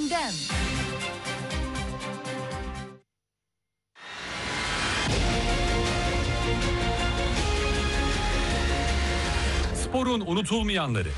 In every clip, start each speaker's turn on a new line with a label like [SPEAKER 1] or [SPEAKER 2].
[SPEAKER 1] Gündem.
[SPEAKER 2] Sporun unutulmayanları.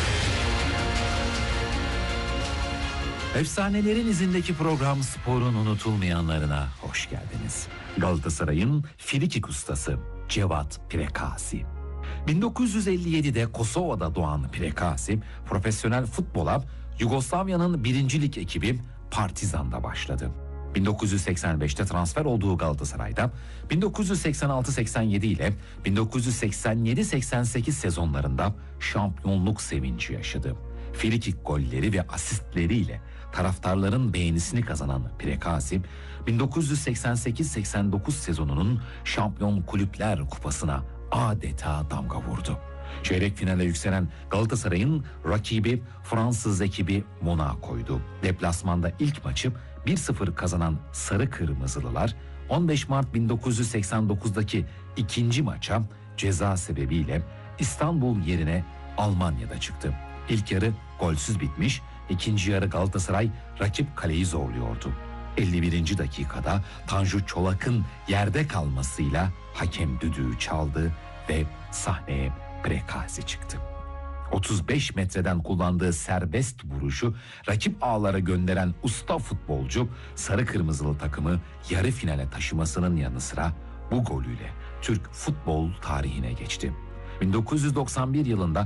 [SPEAKER 3] Efsanelerin izindeki program Sporun unutulmayanlarına hoş geldiniz. Galatasaray'ın frikik ustası Cevat Pirekasi. 1957'de Kosova'da doğan Pirekasi, profesyonel futbola Yugoslavya'nın 1. Lig ekibi Partizan'da başladı. 1985'te transfer olduğu Galatasaray'da 1986-87 ile 1987-88 sezonlarında şampiyonluk sevinci yaşadı. Frikik golleri ve asistleriyle taraftarların beğenisini kazanan Pirekasi, 1988-89 sezonunun Şampiyon Kulüpler Kupası'na adeta damga vurdu. Çeyrek finale yükselen Galatasaray'ın rakibi Fransız ekibi Monaco'ydu. Deplasmanda ilk maçı 1-0 kazanan Sarı Kırmızılılar 15 Mart 1989'daki ikinci maça ceza sebebiyle İstanbul yerine Almanya'da çıktı. İlk yarı golsüz bitmiş, ikinci yarı Galatasaray rakip kaleyi zorluyordu. 51. dakikada Tanju Çolak'ın yerde kalmasıyla hakem düdüğü çaldı ve sahneye Pirekasi çıktı. 35 metreden kullandığı serbest vuruşu rakip ağlara gönderen usta futbolcu Sarı Kırmızılı takımı yarı finale taşımasının yanı sıra bu golüyle Türk futbol tarihine geçti. 1991 yılında